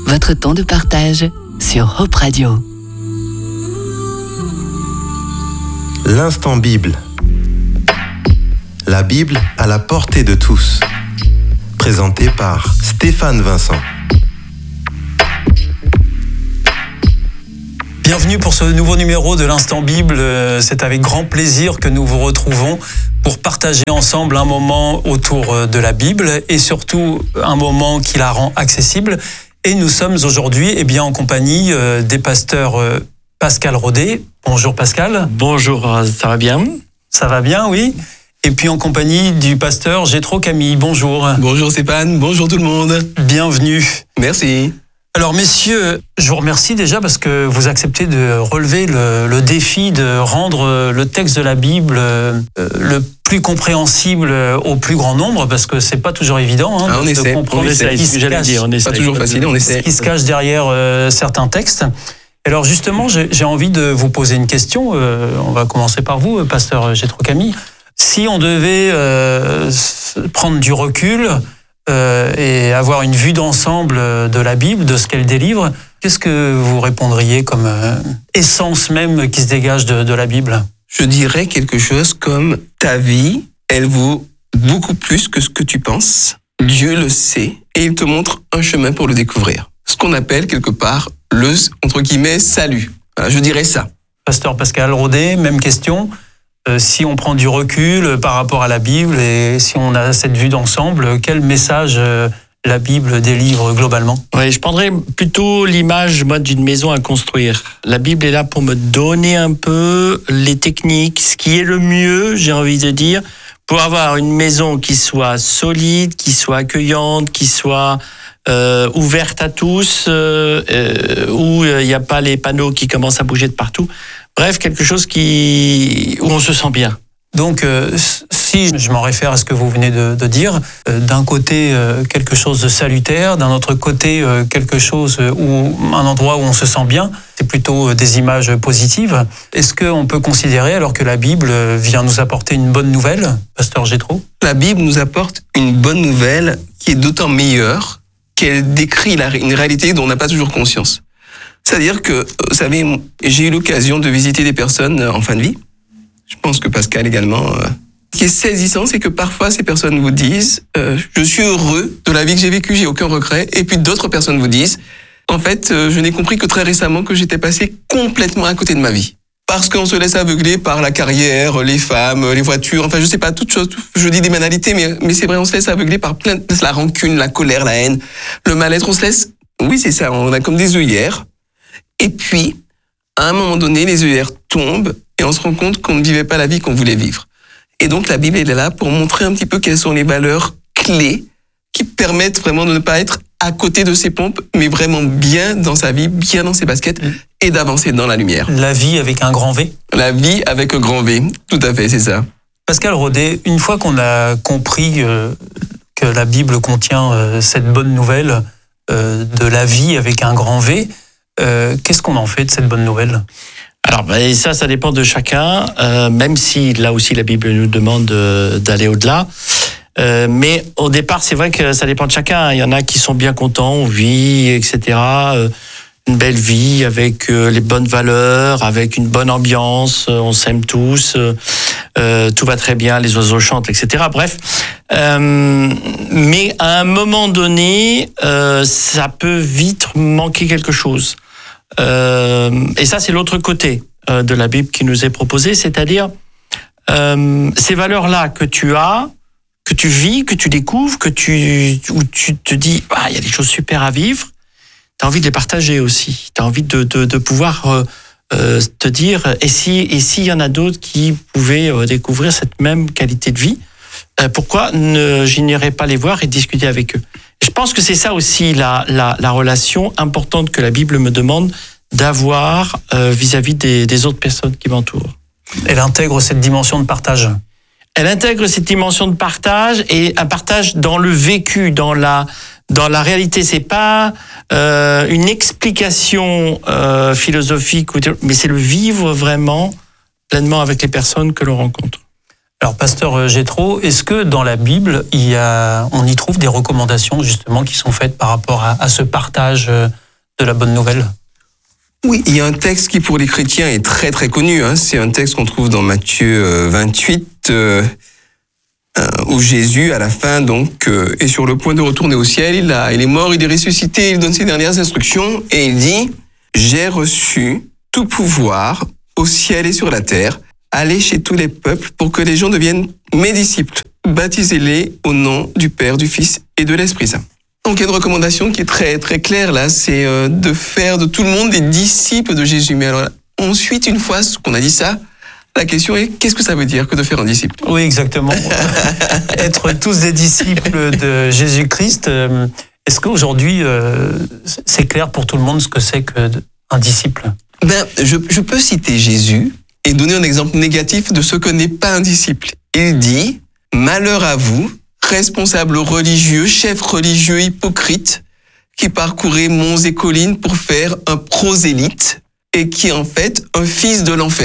votre temps de partage sur Hope Radio. L'instant Bible. La Bible à la portée de tous. Présenté par Stéphane Vincent. Bienvenue pour ce nouveau numéro de l'Instant Bible. C'est avec grand plaisir que nous vous retrouvons pour partager ensemble un moment autour de la Bible et surtout un moment qui la rend accessible. Et nous sommes aujourd'hui en compagnie des pasteurs Pascal Rodet. Bonjour Pascal. Bonjour, ça va bien ? Ça va bien, oui. Et puis en compagnie du pasteur Jétro Camille. Bonjour. Bonjour Stéphane, bonjour tout le monde. Bienvenue. Merci. Alors messieurs, je vous remercie déjà parce que vous acceptez de relever le défi de rendre le texte de la Bible le plus compréhensible au plus grand nombre, parce que c'est pas toujours évident on essaie, pas toujours facile, on essaie. Ce qui se cache derrière certains textes. Alors justement, j'ai envie de vous poser une question. On va commencer par vous, pasteur Jétro Camille. Si on devait prendre du recul et avoir une vue d'ensemble de la Bible, de ce qu'elle délivre, qu'est-ce que vous répondriez comme essence même qui se dégage de la Bible ? Je dirais quelque chose comme ta vie, elle vaut beaucoup plus que ce que tu penses. Dieu le sait et il te montre un chemin pour le découvrir. Ce qu'on appelle quelque part le, entre guillemets, salut. Voilà, je dirais ça. Pasteur Pascal Rodet, même question. Si on prend du recul par rapport à la Bible et si on a cette vue d'ensemble, quel message la Bible délivre globalement ? Oui, je prendrais plutôt l'image d'une maison à construire. La Bible est là pour me donner un peu les techniques, ce qui est le mieux, j'ai envie de dire, pour avoir une maison qui soit solide, qui soit accueillante, qui soit ouverte à tous, où il n'y a pas les panneaux qui commencent à bouger de partout. Bref, quelque chose où on se sent bien. Donc, si je m'en réfère à ce que vous venez de dire, d'un côté, quelque chose de salutaire, d'un autre côté, quelque chose un endroit où on se sent bien, c'est plutôt des images positives. Est-ce qu'on peut considérer, alors que la Bible vient nous apporter une bonne nouvelle, pasteur Jétro ? La Bible nous apporte une bonne nouvelle qui est d'autant meilleure qu'elle décrit une réalité dont on n'a pas toujours conscience. C'est-à-dire que, vous savez, j'ai eu l'occasion de visiter des personnes en fin de vie. Je pense que Pascal également. Ce qui est saisissant, c'est que parfois ces personnes vous disent je suis heureux de la vie que j'ai vécue, j'ai aucun regret. Et puis d'autres personnes vous disent en fait, je n'ai compris que très récemment que j'étais passé complètement à côté de ma vie. Parce qu'on se laisse aveugler par la carrière, les femmes, les voitures, enfin je sais pas, toutes choses, je dis des banalités, mais c'est vrai, on se laisse aveugler par la rancune, la colère, la haine, le mal-être, on se laisse, oui c'est ça, on a comme des œillères. Et puis, à un moment donné, les œillères tombent et on se rend compte qu'on ne vivait pas la vie qu'on voulait vivre. Et donc, la Bible, elle est là pour montrer un petit peu quelles sont les valeurs clés qui permettent vraiment de ne pas être à côté de ses pompes, mais vraiment bien dans sa vie, bien dans ses baskets et d'avancer dans la lumière. La vie avec un grand V ? La vie avec un grand V, tout à fait, c'est ça. Pascal Rodet, une fois qu'on a compris que la Bible contient cette bonne nouvelle de la vie avec un grand V, qu'est-ce qu'on en fait de cette bonne nouvelle ? Alors, ça dépend de chacun, même si là aussi la Bible nous demande d'aller au-delà. Mais au départ, c'est vrai que ça dépend de chacun. Il y en a qui sont bien contents, on vit, etc. Une belle vie avec les bonnes valeurs, avec une bonne ambiance, on s'aime tous, tout va très bien, les oiseaux chantent, etc. Bref. Mais à un moment donné, ça peut vite manquer quelque chose. Et ça, c'est l'autre côté de la Bible qui nous est proposé, c'est-à-dire ces valeurs-là que tu as, que tu vis, que tu découvres, où tu te dis, il y a des choses super à vivre, tu as envie de les partager aussi. Tu as envie de pouvoir te dire, et s'il y en a d'autres qui pouvaient découvrir cette même qualité de vie, pourquoi je n'irais pas les voir et discuter avec eux ? Je pense que c'est ça aussi la relation importante que la Bible me demande d'avoir vis-à-vis des autres personnes qui m'entourent. Elle intègre cette dimension de partage. Elle intègre cette dimension de partage et un partage dans le vécu, dans la réalité. C'est pas une explication philosophique, mais c'est le vivre vraiment pleinement avec les personnes que l'on rencontre. Alors, pasteur Jétro, est-ce que dans la Bible, on y trouve des recommandations justement qui sont faites par rapport à ce partage de la bonne nouvelle? Oui, il y a un texte qui pour les chrétiens est très très connu. C'est un texte qu'on trouve dans Matthieu 28, où Jésus, à la fin, donc, est sur le point de retourner au ciel. Il est mort, il est ressuscité, il donne ses dernières instructions et il dit « J'ai reçu tout pouvoir au ciel et sur la terre. Allez chez tous les peuples pour que les gens deviennent mes disciples. Baptisez-les au nom du Père, du Fils et de l'Esprit Saint. » Donc il y a une recommandation qui est très très claire là, c'est de faire de tout le monde des disciples de Jésus. Mais alors ensuite, une fois qu'on a dit ça, la question est qu'est-ce que ça veut dire que de faire un disciple? Oui, exactement. Être tous des disciples de Jésus-Christ. Est-ce qu'aujourd'hui, c'est clair pour tout le monde ce que c'est qu'un disciple? Je peux citer Jésus et donner un exemple négatif de ce que n'est pas un disciple. Il dit « Malheur à vous, responsables religieux, chefs religieux hypocrites, qui parcourez monts et collines pour faire un prosélyte et qui est en fait un fils de l'enfer. »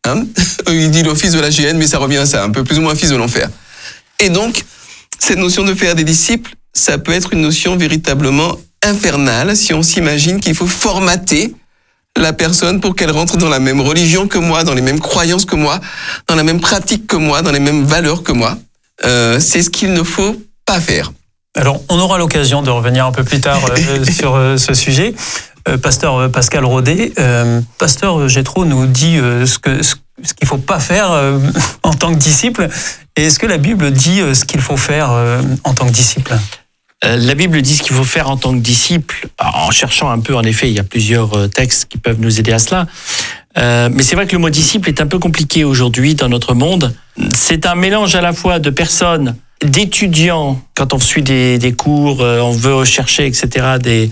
Il dit le fils de la géhenne, mais ça revient à ça, un peu plus ou moins un fils de l'enfer. Et donc, cette notion de faire des disciples, ça peut être une notion véritablement infernale si on s'imagine qu'il faut formater la personne pour qu'elle rentre dans la même religion que moi, dans les mêmes croyances que moi, dans la même pratique que moi, dans les mêmes valeurs que moi. C'est ce qu'il ne faut pas faire. Alors, on aura l'occasion de revenir un peu plus tard sur ce sujet. Pasteur Pascal Rodet, Pasteur Jétro nous dit ce qu'il ne faut pas faire en tant que disciple. Et est-ce que la Bible dit ce qu'il faut faire en tant que disciple? La Bible dit ce qu'il faut faire en tant que disciple. En cherchant un peu, en effet, il y a plusieurs textes qui peuvent nous aider à cela. Mais c'est vrai que le mot disciple est un peu compliqué aujourd'hui dans notre monde. C'est un mélange à la fois de personnes, d'étudiants, quand on suit des cours, on veut chercher, etc.,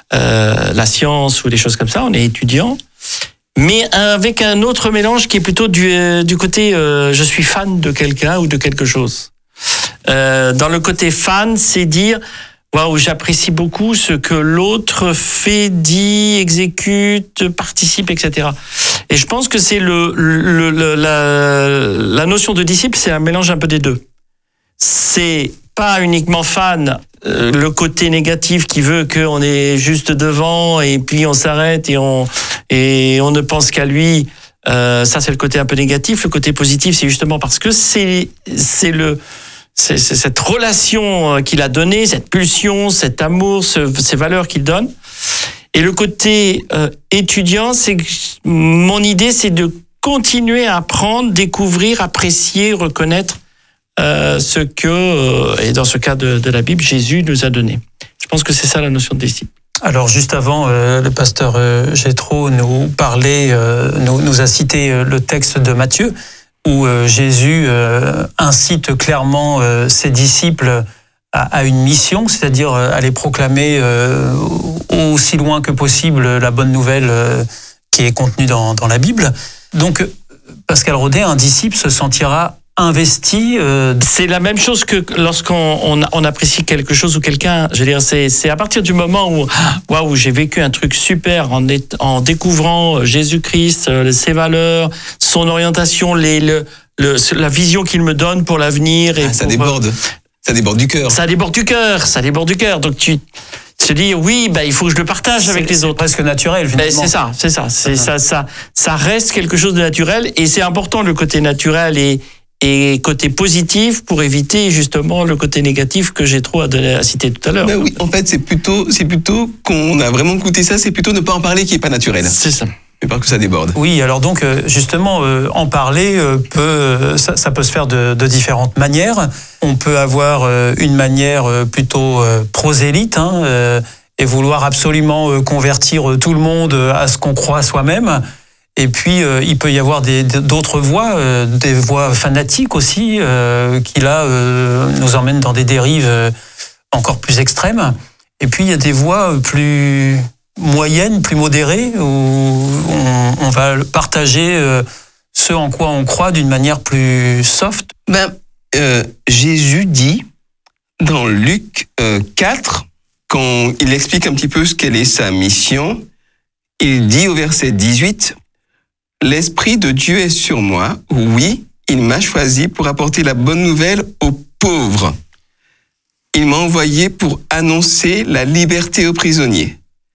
la science ou des choses comme ça, on est étudiant, mais avec un autre mélange qui est plutôt du côté je suis fan de quelqu'un ou de quelque chose. Dans le côté fan, c'est dire waouh, j'apprécie beaucoup ce que l'autre fait, dit, exécute, participe, etc. Et je pense que c'est la notion de disciple, c'est un mélange un peu des deux. C'est pas uniquement fan, le côté négatif qui veut qu'on est juste devant et puis on s'arrête et on ne pense qu'à lui. Ça, c'est le côté un peu négatif. Le côté positif, c'est justement parce que c'est cette relation qu'il a donnée, cette pulsion, cet amour, ces valeurs qu'il donne. Et le côté étudiant, c'est que mon idée, c'est de continuer à apprendre, découvrir, apprécier, reconnaître ce que, et dans ce cas de la Bible, Jésus nous a donné. Je pense que c'est ça la notion de disciple. Alors juste avant, le pasteur Jétro nous parlait, nous a cité le texte de Matthieu, où Jésus incite clairement ses disciples à une mission, c'est-à-dire aller proclamer aussi loin que possible la bonne nouvelle qui est contenue dans la Bible. Donc, Pascal Rodet, un disciple se sentira investi. C'est la même chose que lorsqu'on apprécie quelque chose ou quelqu'un. Je veux dire, c'est à partir du moment où waouh, j'ai vécu un truc super en découvrant Jésus-Christ, ses valeurs, son orientation, la vision qu'il me donne pour l'avenir. Et ça déborde du cœur. Ça déborde du cœur. Donc tu te dis oui, il faut que je le partage avec les autres. C'est presque naturel finalement. C'est ça. Ça reste quelque chose de naturel et c'est important le côté naturel et côté positif pour éviter justement le côté négatif que j'ai trop à citer tout à l'heure. Oui, en fait, c'est plutôt qu'on a vraiment goûté ça, c'est plutôt ne pas en parler qui est pas naturel. C'est ça. Mais pas que ça déborde. Oui, alors donc justement, en parler ça peut se faire de différentes manières. On peut avoir une manière plutôt prosélyte et vouloir absolument convertir tout le monde à ce qu'on croit soi-même. Et puis, il peut y avoir d'autres voies, des voies fanatiques aussi, qui là nous emmènent dans des dérives encore plus extrêmes. Et puis, il y a des voies plus moyennes, plus modérées, où on va partager ce en quoi on croit d'une manière plus soft. Jésus dit dans Luc 4, quand il explique un petit peu ce qu'elle est sa mission, il dit au verset 18, « L'Esprit de Dieu est sur moi, oui, il m'a choisi pour apporter la bonne nouvelle aux pauvres. Il m'a envoyé pour annoncer la liberté aux prisonniers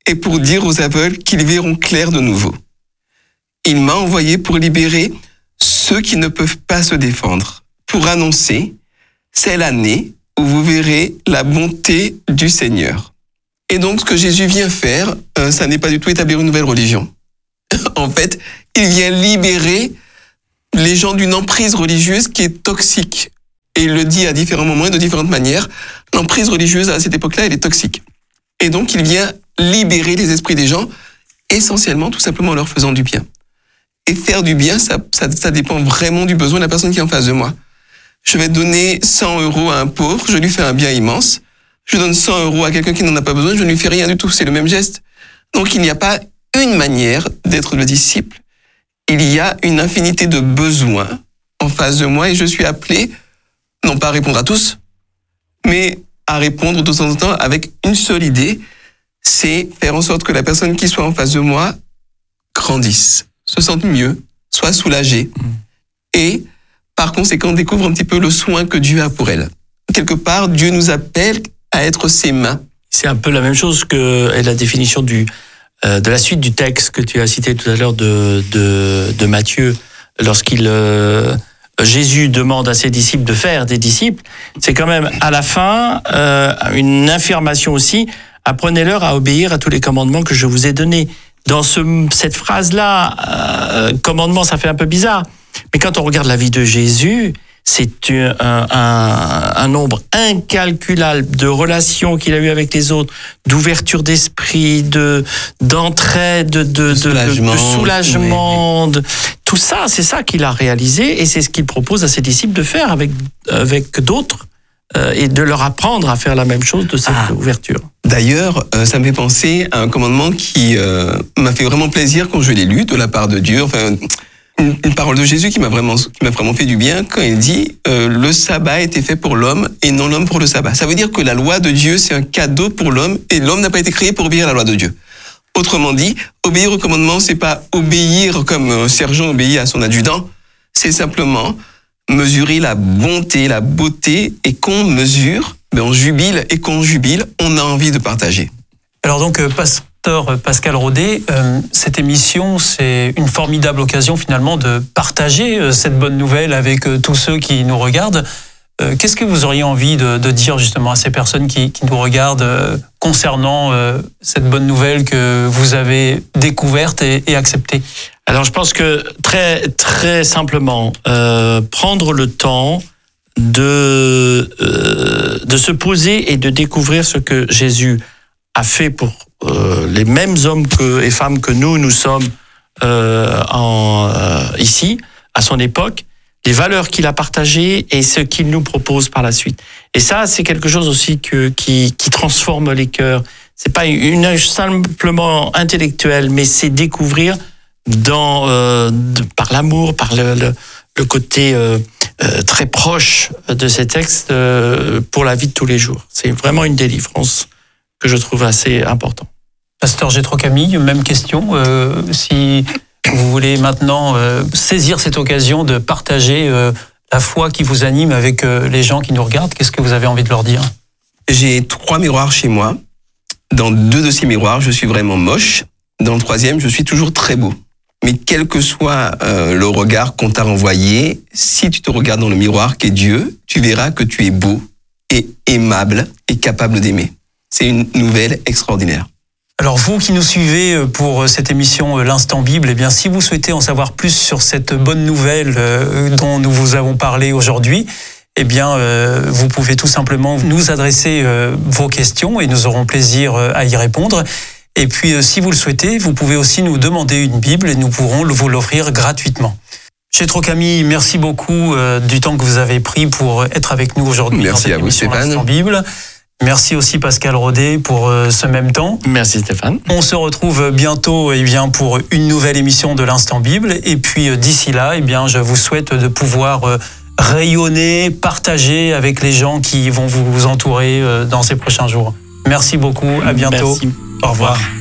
et pour dire aux aveugles qu'ils verront clair de nouveau. Il m'a envoyé pour libérer ceux qui ne peuvent pas se défendre, pour annoncer, c'est l'année où vous verrez la bonté du Seigneur. Et donc, ce que Jésus vient faire, ça n'est pas du tout établir une nouvelle religion. En fait, il vient libérer les gens d'une emprise religieuse qui est toxique. Et il le dit à différents moments et de différentes manières. L'emprise religieuse, à cette époque-là, elle est toxique. Et donc, il vient libérer les esprits des gens, essentiellement, tout simplement en leur faisant du bien. Et faire du bien, ça dépend vraiment du besoin de la personne qui est en face de moi. Je vais donner 100 € à un pauvre, je lui fais un bien immense. Je donne 100 € à quelqu'un qui n'en a pas besoin, je ne lui fais rien du tout. C'est le même geste. Donc, il n'y a pas une manière d'être le disciple. Il y a une infinité de besoins en face de moi et je suis appelé, non pas à répondre à tous, mais à répondre de temps en temps avec une seule idée, c'est faire en sorte que la personne qui soit en face de moi grandisse, se sente mieux, soit soulagée et par conséquent découvre un petit peu le soin que Dieu a pour elle. Quelque part, Dieu nous appelle à être ses mains. C'est un peu la même chose que la définition de la suite du texte que tu as cité tout à l'heure de Matthieu, lorsqu'il Jésus demande à ses disciples de faire des disciples. C'est quand même à la fin une affirmation aussi. Apprenez-leur à obéir à tous les commandements que je vous ai donnés. Dans cette phrase-là, commandement, ça fait un peu bizarre. Mais quand on regarde la vie de Jésus, c'est un nombre incalculable de relations qu'il a eues avec les autres, d'ouverture d'esprit, d'entraide, de soulagement. Oui. Tout ça, c'est ça qu'il a réalisé et c'est ce qu'il propose à ses disciples de faire avec d'autres et de leur apprendre à faire la même chose de cette ouverture. D'ailleurs, ça me fait penser à un commandement qui m'a fait vraiment plaisir quand je l'ai lu de la part de Dieu. Enfin, une parole de Jésus qui m'a vraiment fait du bien quand il dit le sabbat a été fait pour l'homme et non l'homme pour le sabbat. Ça veut dire que la loi de Dieu, c'est un cadeau pour l'homme et l'homme n'a pas été créé pour obéir à la loi de Dieu. Autrement dit, obéir au commandement, c'est pas obéir comme un sergent obéit à son adjudant, c'est simplement mesurer la bonté, la beauté et qu'on mesure, on jubile et qu'on jubile, on a envie de partager. Alors donc, Pasteur Pascal Rodet, cette émission, c'est une formidable occasion finalement de partager cette bonne nouvelle avec tous ceux qui nous regardent. Qu'est-ce que vous auriez envie de dire justement à ces personnes qui nous regardent concernant cette bonne nouvelle que vous avez découverte et acceptée ? Alors je pense que très très simplement, prendre le temps de se poser et de découvrir ce que Jésus a fait pour les mêmes hommes et femmes que nous sommes ici, à son époque, les valeurs qu'il a partagées et ce qu'il nous propose par la suite. Et ça, c'est quelque chose aussi qui transforme les cœurs. C'est pas une simplement intellectuel, mais c'est découvrir par l'amour, par le côté très proche de ces textes pour la vie de tous les jours. C'est vraiment une délivrance que je trouve assez important. Pasteur Gétro Camille, même question. Si vous voulez maintenant saisir cette occasion de partager la foi qui vous anime avec les gens qui nous regardent, qu'est-ce que vous avez envie de leur dire ? J'ai 3 miroirs chez moi. Dans 2 de ces miroirs, je suis vraiment moche. Dans le 3e, je suis toujours très beau. Mais quel que soit le regard qu'on t'a renvoyé, si tu te regardes dans le miroir qu'est Dieu, tu verras que tu es beau et aimable et capable d'aimer. C'est une nouvelle extraordinaire. Alors vous qui nous suivez pour cette émission L'Instant Bible, eh bien si vous souhaitez en savoir plus sur cette bonne nouvelle dont nous vous avons parlé aujourd'hui, eh bien vous pouvez tout simplement nous adresser vos questions et nous aurons plaisir à y répondre. Et puis si vous le souhaitez, vous pouvez aussi nous demander une Bible et nous pourrons vous l'offrir gratuitement. Gétro Camille, merci beaucoup du temps que vous avez pris pour être avec nous aujourd'hui. Merci à vous Stéphane. L'Instant Bible. Merci aussi Pascal Rodet pour ce même temps. Merci Stéphane. On se retrouve bientôt pour une nouvelle émission de l'Instant Bible. Et puis d'ici là, je vous souhaite de pouvoir rayonner, partager avec les gens qui vont vous entourer dans ces prochains jours. Merci beaucoup, à bientôt. Merci. Au revoir.